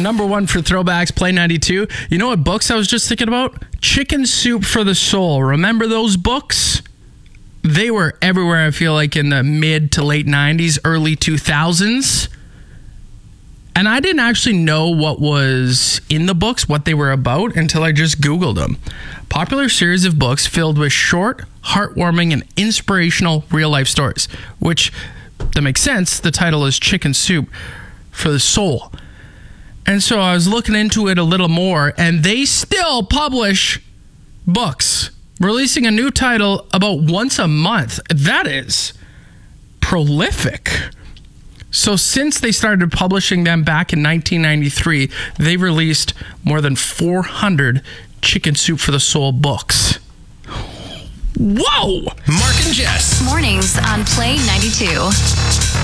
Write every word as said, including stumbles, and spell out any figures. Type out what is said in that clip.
Number one for throwbacks, Play ninety-two. You know what books I was just thinking about? Chicken Soup for the Soul. Remember those books? They were everywhere, I feel like, in the mid to late nineties, early two thousands. And I didn't actually know what was in the books, what they were about, until I just Googled them. Popular series of books filled with short, heartwarming, and inspirational real-life stories. Which, that makes sense. The title is Chicken Soup for the Soul. And so I was looking into it a little more, and they still publish books, releasing a new title about once a month. That is prolific. So since they started publishing them back in nineteen ninety-three, they've released more than four hundred Chicken Soup for the Soul books. Whoa! Mark and Jess. Mornings on Play ninety-two.